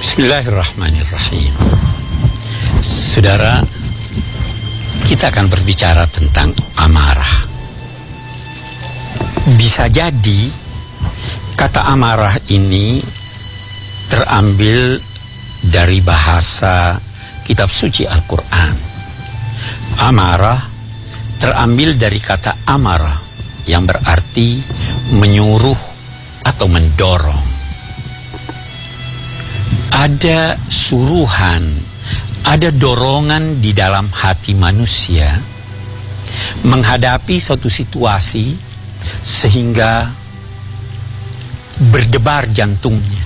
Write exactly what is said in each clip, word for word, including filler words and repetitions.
Bismillahirrahmanirrahim. Saudara, kita akan berbicara tentang amarah. Bisa jadi kata amarah ini terambil dari bahasa kitab suci Al-Quran. Amarah terambil dari kata amara yang berarti menyuruh atau mendorong. Ada suruhan, ada dorongan di dalam hati manusia menghadapi suatu situasi sehingga berdebar jantungnya,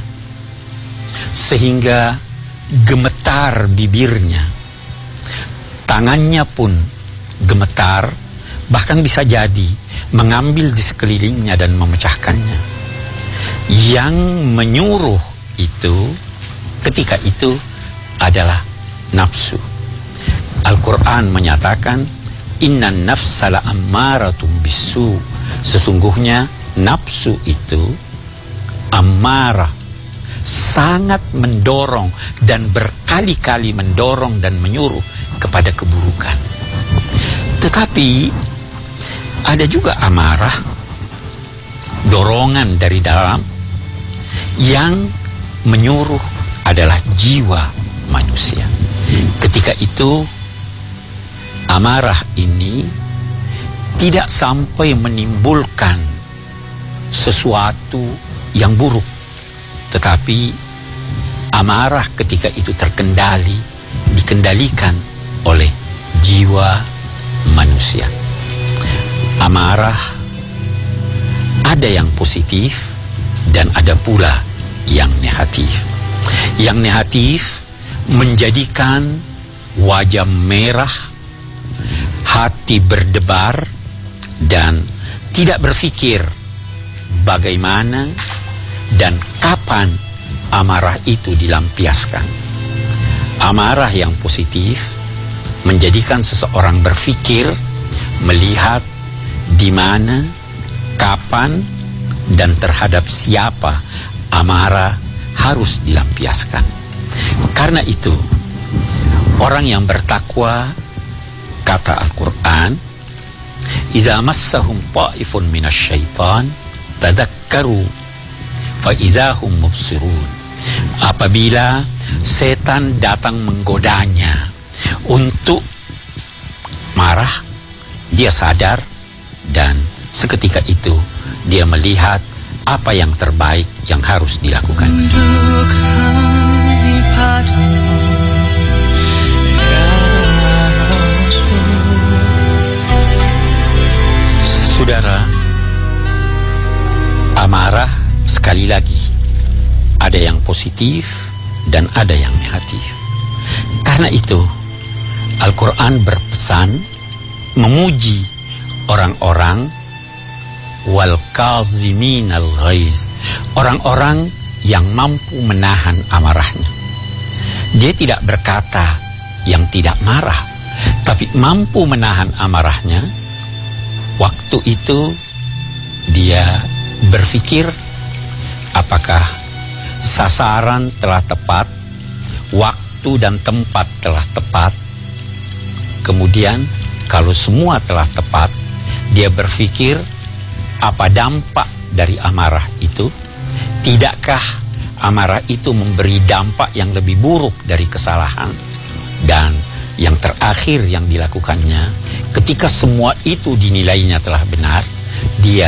sehingga gemetar bibirnya, tangannya pun gemetar, bahkan bisa jadi mengambil di sekelilingnya dan memecahkannya. Yang menyuruh itu ketika itu adalah nafsu. Al-Quran menyatakan innan nafsa la'ammaratum bisu. Sesungguhnya nafsu itu amarah, sangat mendorong dan berkali-kali mendorong dan menyuruh kepada keburukan. Tetapi ada juga amarah, dorongan dari dalam yang menyuruh adalah jiwa manusia. Ketika itu amarah ini tidak sampai menimbulkan sesuatu yang buruk, tetapi amarah ketika itu terkendali, dikendalikan oleh jiwa manusia. Amarah ada yang positif dan ada pula yang negatif. Yang negatif menjadikan wajah merah, hati berdebar, dan tidak berpikir bagaimana dan kapan amarah itu dilampiaskan. Amarah yang positif menjadikan seseorang berpikir, melihat di mana, kapan, dan terhadap siapa amarah harus dilampiaskan. Karena itu, orang yang bertakwa, kata Al-Quran, "Iza massahum ta'ifun minasyaitan tadzakkaru fa idahum mubsirun." Apabila setan datang menggodanya untuk marah, dia sadar dan seketika itu dia melihat apa yang terbaik yang harus dilakukan. Saudara, amarah sekali lagi ada yang positif dan ada yang negatif. Karena itu Al-Quran berpesan memuji orang-orang wal kazimin al ghaiz, orang-orang yang mampu menahan amarahnya. Dia tidak berkata yang tidak marah, tapi mampu menahan amarahnya. Waktu itu dia berpikir apakah sasaran telah tepat, waktu dan tempat telah tepat. Kemudian kalau semua telah tepat, dia berpikir apa dampak dari amarah itu? Tidakkah amarah itu memberi dampak yang lebih buruk dari kesalahan? Dan yang terakhir yang dilakukannya, ketika semua itu dinilainya telah benar, dia